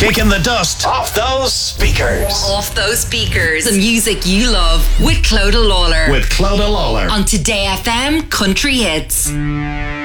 Kicking the dust off those speakers. Off those speakers. The music you love with Clodagh Lawler. With Clodagh Lawler. On Today FM Country Hits.